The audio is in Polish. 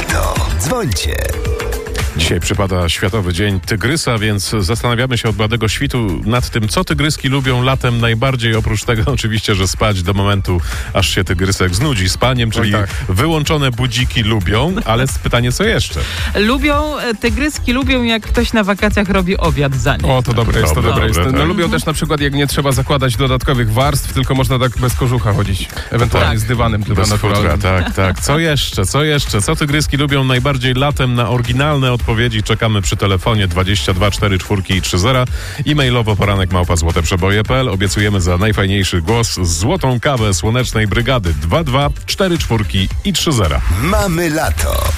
lato. Dzwońcie. Dzisiaj przypada Światowy Dzień Tygrysa, więc zastanawiamy się od bladego świtu nad tym, co tygryski lubią latem najbardziej, oprócz tego oczywiście, że spać do momentu, aż się tygrysek znudzi spaniem, czyli wyłączone budziki lubią, ale pytanie, co jeszcze? Tygryski lubią, jak ktoś na wakacjach robi obiad za nie. O, to dobre jest. Tak. No lubią też na przykład, jak nie trzeba zakładać dodatkowych warstw, tylko można tak bez kożucha chodzić. Ewentualnie z dywanem tylko Bez futra, naturalnym. tak. Co jeszcze? Co tygryski lubią najbardziej latem? Na oryginalne odpowiedzi czekamy przy telefonie 22 44 30. E-mailowo poranek@złoteprzeboje.pl. Obiecujemy za najfajniejszy głos złotą kawę Słonecznej Brygady 22 44 i 30. Mamy lato.